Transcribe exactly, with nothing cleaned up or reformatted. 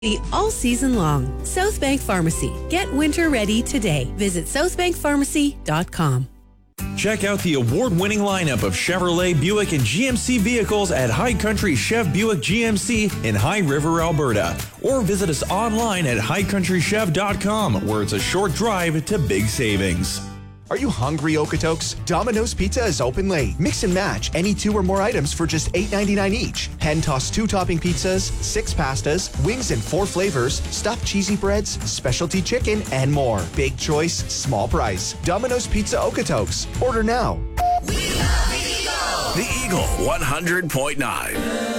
all season long. Southbank Pharmacy. Get winter ready today. Visit south bank pharmacy dot com. Check out the award-winning lineup of Chevrolet, Buick, and G M C vehicles at High Country Chev Buick G M C in High River, Alberta. Or visit us online at high country chev dot com, where it's a short drive to big savings. Are you hungry, Okotoks? Domino's Pizza is open late. Mix and match any two or more items for just eight ninety-nine each. Hand-tossed two-topping pizzas, six pastas, wings in four flavors, stuffed cheesy breads, specialty chicken, and more. Big choice, small price. Domino's Pizza Okotoks. Order now. We love Eagle. The Eagle one hundred point nine.